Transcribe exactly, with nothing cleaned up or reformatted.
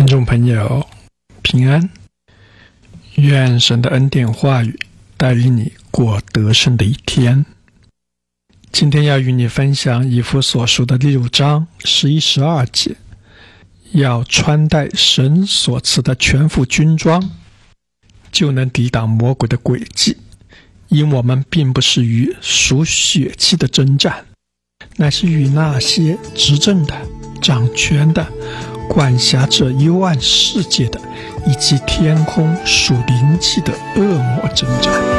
听众朋友平安，愿神的恩典话语带领你过得胜的一天。今天要与你分享以弗所书的六章十一十二节，要穿戴神所赐的全副军装，就能抵挡魔鬼的诡计。因我们并不是与属血气的征战，乃是与那些执政的、掌权的、管辖着幽暗世界的，以及天空属灵气的恶魔征战。